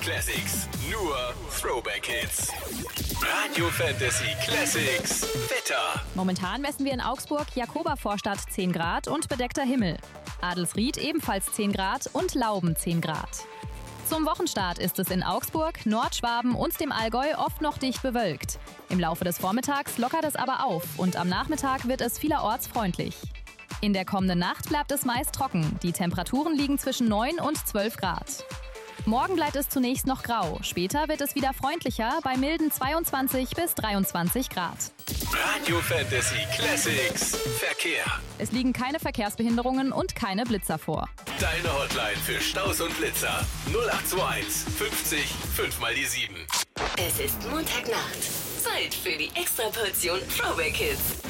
Classics. Nur Throwback Hits. Radio Fantasy Classics. Wetter. Momentan messen wir in Augsburg Jakobervorstadt 10 Grad und bedeckter Himmel. Adelsried ebenfalls 10 Grad und Lauben 10 Grad. Zum Wochenstart ist es in Augsburg, Nordschwaben und dem Allgäu oft noch dicht bewölkt. Im Laufe des Vormittags lockert es aber auf und am Nachmittag wird es vielerorts freundlich. In der kommenden Nacht bleibt es meist trocken. Die Temperaturen liegen zwischen 9 und 12 Grad. Morgen bleibt es zunächst noch grau. Später wird es wieder freundlicher bei milden 22 bis 23 Grad. Radio Fantasy Classics. Verkehr. Es liegen keine Verkehrsbehinderungen und keine Blitzer vor. Deine Hotline für Staus und Blitzer. 0821 50 5 mal die 7. Es ist Montagnacht. Zeit für die Extraportion Throwback Hits.